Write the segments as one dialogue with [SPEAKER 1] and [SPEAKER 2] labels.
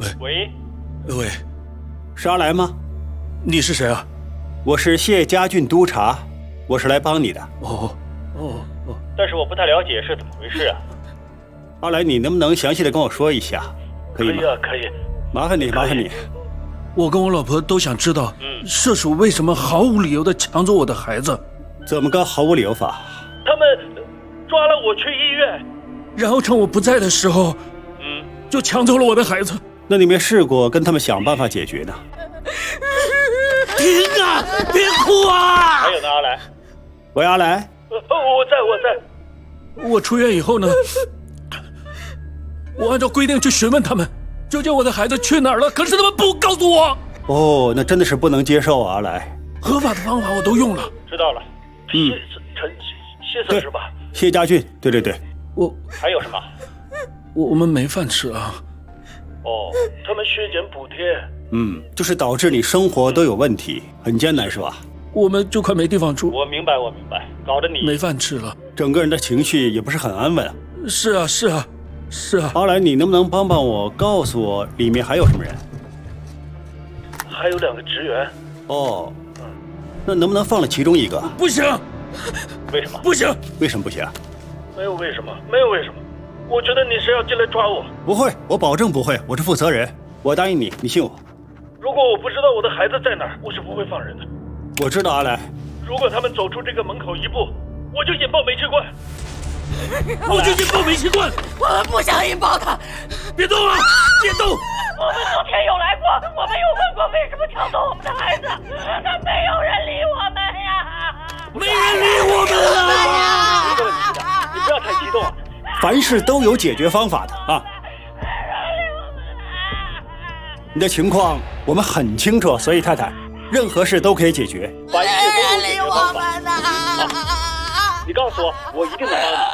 [SPEAKER 1] 喂，
[SPEAKER 2] 喂，
[SPEAKER 3] 是阿来吗？
[SPEAKER 2] 你是谁啊？
[SPEAKER 3] 我是谢家俊督察，我是来帮你的。
[SPEAKER 2] 哦。
[SPEAKER 1] 但是我不太了解是怎么回事啊。
[SPEAKER 3] 阿来，你能不能详细的跟我说一下？可以吗？
[SPEAKER 1] 可以。
[SPEAKER 3] 麻烦你，麻烦你。
[SPEAKER 2] 我跟我老婆都想知道，射手为什么毫无理由的抢走我的孩子？
[SPEAKER 3] 怎么个毫无理由法？
[SPEAKER 1] 他们抓了我去医院，
[SPEAKER 2] 然后趁我不在的时候，就抢走了我的孩子。
[SPEAKER 3] 那你没试过跟他们想办法解决呢？
[SPEAKER 2] 停啊！别哭啊！
[SPEAKER 1] 还有呢，阿来。
[SPEAKER 3] 喂，阿来。
[SPEAKER 1] 我在。
[SPEAKER 2] 我出院以后呢，我按照规定去询问他们，究竟我的孩子去哪儿了？可是他们不告诉我。
[SPEAKER 3] 哦，那真的是不能接受啊，阿来。
[SPEAKER 2] 合法的方法我都用了。
[SPEAKER 1] 知道了。谢 Sir 是吧？
[SPEAKER 3] 谢家俊，对。
[SPEAKER 1] 还有什么？
[SPEAKER 2] 我们没饭吃啊。
[SPEAKER 1] 哦，他们削减补贴。
[SPEAKER 3] 就是导致你生活都有问题，很艰难是吧？
[SPEAKER 2] 我们就快没地方住。
[SPEAKER 1] 我明白，搞得你
[SPEAKER 2] 没饭吃了，
[SPEAKER 3] 整个人的情绪也不是很安稳。
[SPEAKER 2] 是啊。
[SPEAKER 3] 阿来，你能不能帮我告诉我里面还有什么人？
[SPEAKER 1] 还有2个职员。
[SPEAKER 3] 哦，那能不能放了其中一个？
[SPEAKER 2] 不行。
[SPEAKER 1] 为什么？
[SPEAKER 2] 不行。
[SPEAKER 3] 为什么不行？
[SPEAKER 1] 没有为什么。我觉得你是要进来抓我。
[SPEAKER 3] 不会，我保证不会，我是负责人，我答应你，你信我。
[SPEAKER 1] 如果我不知道我的孩子在哪儿，我是不会放人的。
[SPEAKER 3] 我知道，阿来。
[SPEAKER 1] 如果他们走出这个门口一步，我就引爆煤气罐。
[SPEAKER 2] 我就引爆煤气罐。
[SPEAKER 4] 我们不想引爆它。
[SPEAKER 2] 别动啊！别动！
[SPEAKER 4] 我们昨天有来过，我们有问过为什么抢走我们的孩子，但没有人理我们呀。
[SPEAKER 2] 没人理我们了。
[SPEAKER 1] 一个问题的，你不要太激动。
[SPEAKER 3] 凡事都有解决方法的啊。你的情况我们很清楚，所以太太，任何事都可以解决。
[SPEAKER 1] 凡事都有解决方法。好，你告诉我，我一定能帮你。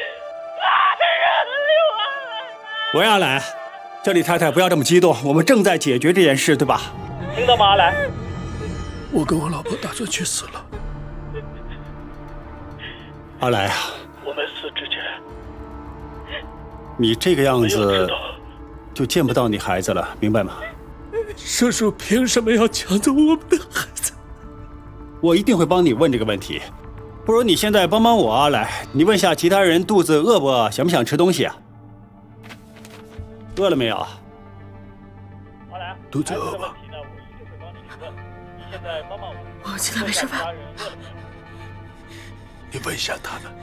[SPEAKER 3] 喂，阿来，这里太太不要这么激动，我们正在解决这件事，对吧？
[SPEAKER 1] 听到吗，阿来？
[SPEAKER 2] 我跟我老婆打算去死了。
[SPEAKER 3] 阿来啊，
[SPEAKER 1] 我们死之前，
[SPEAKER 3] 你这个样子就见不到你孩子了，明白吗？
[SPEAKER 2] 射手凭什么要抢走我们的孩子？
[SPEAKER 3] 我一定会帮你问这个问题。不如你现在帮我啊，来，你问下其他人肚子饿不饿，想不想吃东西啊？饿了没有？
[SPEAKER 1] 阿来，
[SPEAKER 2] 肚子饿吗？
[SPEAKER 1] 现在帮我。
[SPEAKER 4] 我现在没吃饭。
[SPEAKER 2] 你问一下他们。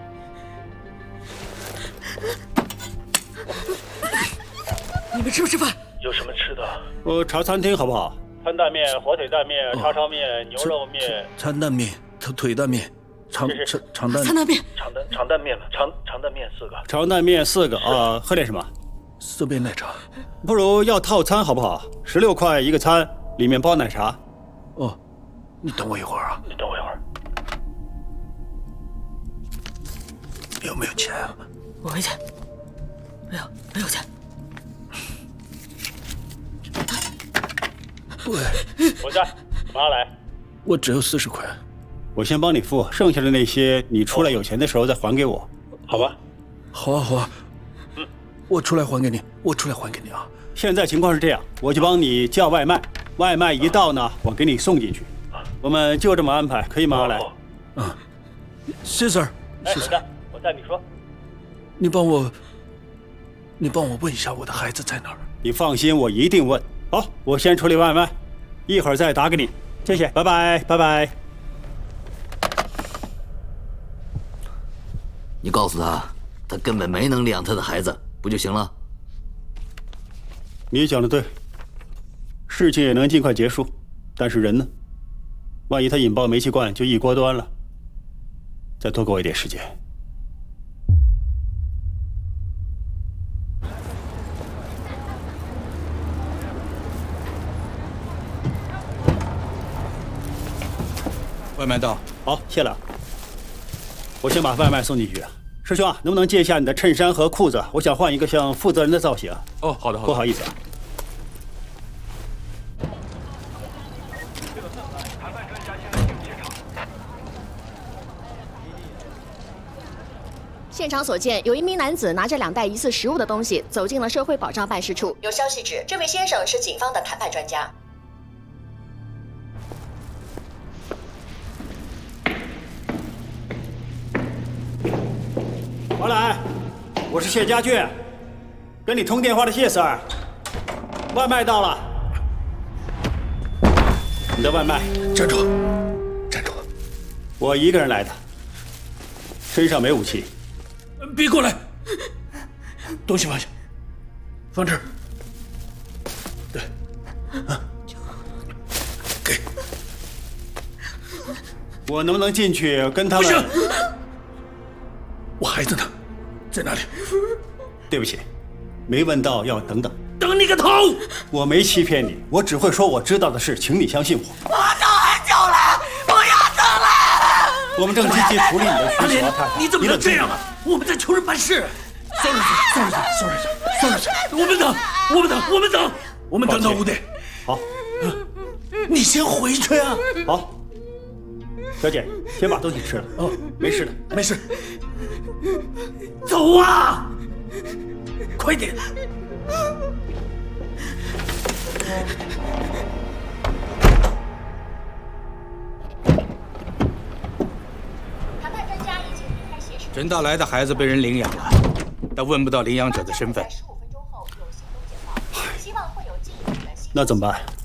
[SPEAKER 4] 你们吃不吃饭？
[SPEAKER 1] 有什么吃的？
[SPEAKER 3] 茶餐厅好不好？
[SPEAKER 1] 餐蛋面、火腿蛋面、叉烧面、牛肉面。
[SPEAKER 2] 餐蛋面、腿蛋面、长蛋。
[SPEAKER 4] 餐蛋面。
[SPEAKER 1] 长蛋面了，长蛋面4个。
[SPEAKER 3] 长蛋面4个啊，喝点什么
[SPEAKER 2] ？4杯奶茶。
[SPEAKER 3] 不如要套餐好不好？16块一个餐，里面包奶茶。
[SPEAKER 2] 哦，你等我一会儿啊。
[SPEAKER 1] 你等我一会儿。
[SPEAKER 2] 你有没有钱啊？
[SPEAKER 4] 我没钱。没有钱。
[SPEAKER 2] 喂，
[SPEAKER 1] 我在，马来。
[SPEAKER 2] 我只有40块。
[SPEAKER 3] 我先帮你付，剩下的那些你出来有钱的时候再还给我，
[SPEAKER 1] 好吧？
[SPEAKER 2] 好啊。我出来还给你啊。
[SPEAKER 3] 现在情况是这样，我就帮你叫外卖，外卖一到呢，我给你送进去。我们就这么安排，可以吗？阿来。
[SPEAKER 2] 谢 Sir。
[SPEAKER 1] 我在，你说。
[SPEAKER 2] 你帮我问一下我的孩子在哪儿？
[SPEAKER 3] 你放心，我一定问。好，我先处理外卖，一会儿再打给你。谢谢，拜拜。
[SPEAKER 5] 你告诉他，他根本没能领养他的孩子，不就行了？
[SPEAKER 3] 你讲的对，事情也能尽快结束，但是人呢？万一他引爆煤气罐，就一锅端了。再多给我一点时间。
[SPEAKER 2] 外卖到，
[SPEAKER 3] 好，谢了。我先把外卖送进去。师兄啊，能不能借一下你的衬衫和裤子？我想换一个像负责人的造型。
[SPEAKER 2] 哦，好的。
[SPEAKER 3] 不好意思啊。
[SPEAKER 6] 现场所见，有一名男子拿着2袋疑似食物的东西走进了社会保障办事处。有消息指，这位先生是警方的谈判专家。
[SPEAKER 3] 王来，我是谢家俊，跟你通电话的谢 Sir， 外卖到了。你的外卖。
[SPEAKER 2] 站住！站住！
[SPEAKER 3] 我一个人来的，身上没武器。
[SPEAKER 2] 别过来！东西放下，放这儿。对，给。
[SPEAKER 3] 我能不能进去跟他们？
[SPEAKER 2] 不行，我孩子呢？在哪里？
[SPEAKER 3] 对不起，没问到，要等等。
[SPEAKER 2] 等你个头！
[SPEAKER 3] 我没欺骗你，我只会说我知道的事，请你相信我。
[SPEAKER 4] 我等很久了，不要等了。
[SPEAKER 3] 我们正积极处理你的需求，太太。
[SPEAKER 2] 你怎么能这样啊？我们在求人办事。松手去！我们等，我们等到5点。
[SPEAKER 3] 好，
[SPEAKER 2] 你先回去啊。
[SPEAKER 3] 好，小姐，先把东西吃了。哦，没事的，
[SPEAKER 2] 没事。走啊！快点！
[SPEAKER 7] 陈大来的孩子被人领养了，但问不到领养者的身份。
[SPEAKER 3] 那怎么办？